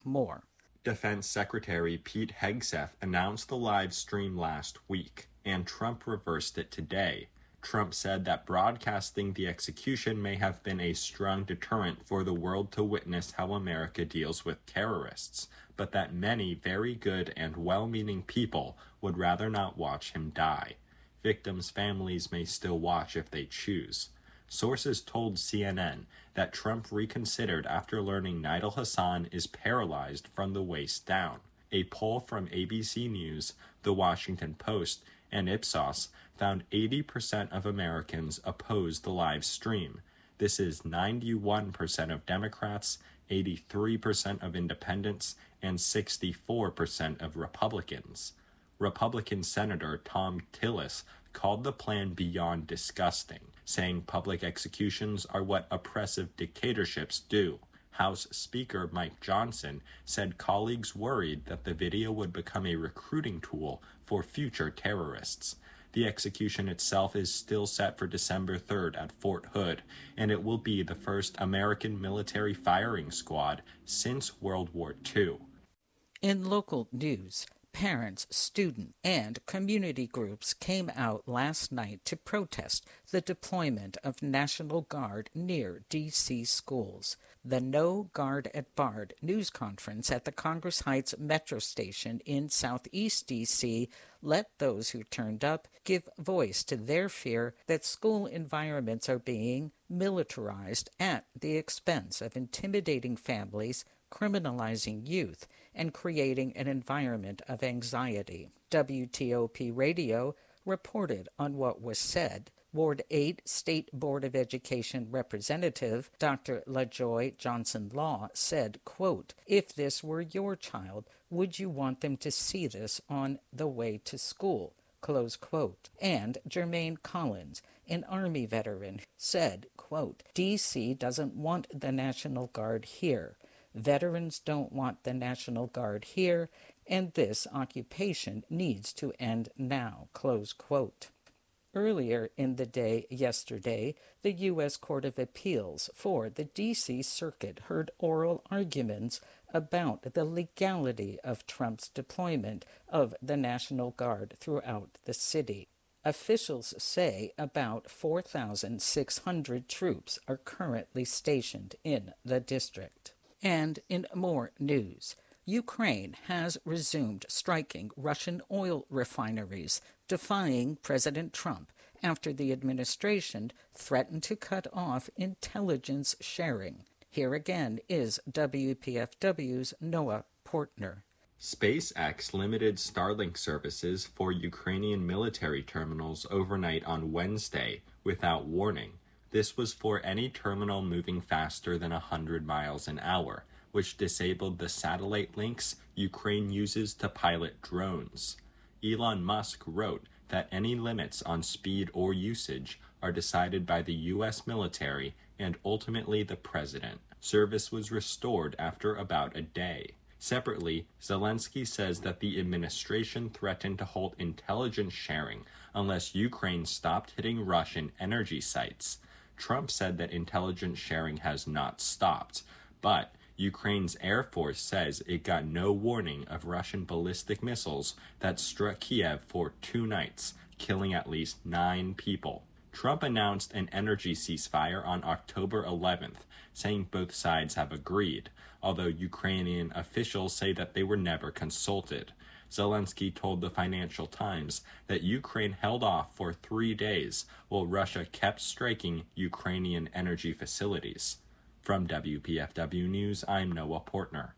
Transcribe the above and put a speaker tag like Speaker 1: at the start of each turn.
Speaker 1: more.
Speaker 2: Defense Secretary Pete Hegseth announced the live stream last week, and Trump reversed it today. Trump said that broadcasting the execution may have been a strong deterrent for the world to witness how America deals with terrorists, but that many very good and well-meaning people would rather not watch him die. Victims' families may still watch if they choose. Sources told CNN that Trump reconsidered after learning Nidal Hasan is paralyzed from the waist down. A poll from ABC News, The Washington Post, and Ipsos found 80% of Americans oppose the live stream. This is 91% of Democrats, 83% of independents, and 64% of Republicans. Republican Senator Thom Tillis called the plan beyond disgusting, saying public executions are what oppressive dictatorships do. House Speaker Mike Johnson said colleagues worried that the video would become a recruiting tool for future terrorists. The execution itself is still set for December 3rd at Fort Hood, and it will be the first American military firing squad since World War II.
Speaker 1: In local news, parents, student, and community groups came out last night to protest the deployment of National Guard near D.C. schools. The No Guard at Bard news conference at the Congress Heights Metro Station in southeast D.C. let those who turned up give voice to their fear that school environments are being militarized at the expense of intimidating families, criminalizing youth, and creating an environment of anxiety. WTOP Radio reported on what was said. Ward 8 State Board of Education Representative Dr. LaJoy Johnson-Law said, quote, "If this were your child, would you want them to see this on the way to school?" Close quote. And Jermaine Collins, an Army veteran, said, quote, "D.C. doesn't want the National Guard here. Veterans don't want the National Guard here, and this occupation needs to end now," close quote. Earlier in the day yesterday, the U.S. Court of Appeals for the D.C. Circuit heard oral arguments about the legality of Trump's deployment of the National Guard throughout the city. Officials say about 4,600 troops are currently stationed in the district. And in more news, Ukraine has resumed striking Russian oil refineries, defying President Trump after the administration threatened to cut off intelligence sharing. Here again is WPFW's Noah Portner.
Speaker 2: SpaceX limited Starlink services for Ukrainian military terminals overnight on Wednesday without warning. This was for any terminal moving faster than 100 miles an hour, which disabled the satellite links Ukraine uses to pilot drones. Elon Musk wrote that any limits on speed or usage are decided by the U.S. military and ultimately the president. Service was restored after about a day. Separately, Zelensky says that the administration threatened to halt intelligence sharing unless Ukraine stopped hitting Russian energy sites. Trump said that intelligence sharing has not stopped, but Ukraine's Air Force says it got no warning of Russian ballistic missiles that struck Kiev for 2 nights, killing at least 9 people. Trump announced an energy ceasefire on October 11th, saying both sides have agreed, although Ukrainian officials say that they were never consulted. Zelensky told the Financial Times that Ukraine held off for 3 days while Russia kept striking Ukrainian energy facilities. From WPFW News, I'm Noah Portner.